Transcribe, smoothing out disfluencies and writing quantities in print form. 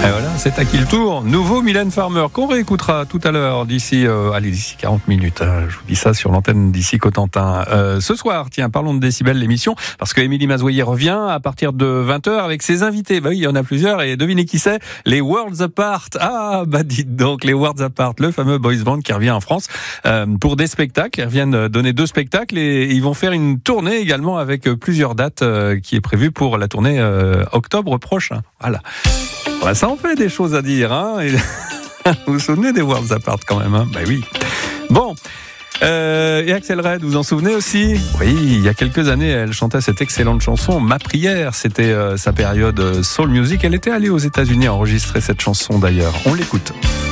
Et voilà, c'est à qui le tour. Nouveau Mylène Farmer qu'on réécoutera tout à l'heure d'ici 40 minutes. Je vous dis ça sur l'antenne d'ici Cotentin. Ce soir, tiens, parlons de Décibel, l'émission, parce que Émilie Mazoyer revient à partir de 20h avec ses invités. Bah oui, il y en a plusieurs et devinez qui c'est? Les Worlds Apart. Ah, bah dites donc, les Worlds Apart, le fameux boys band qui revient en France pour des spectacles. Ils reviennent donner 2 spectacles et ils vont faire une tournée également avec plusieurs dates qui est prévue pour la tournée octobre prochain. Voilà. Bah, ça en fait des choses à dire, hein. Et vous vous souvenez des Worlds Apart quand même, hein? Bah oui. Bon. Et Axel Red, vous en souvenez aussi? Oui, il y a quelques années, elle chantait cette excellente chanson, Ma prière. C'était sa période soul music. Elle était allée aux États-Unis enregistrer cette chanson d'ailleurs. On l'écoute.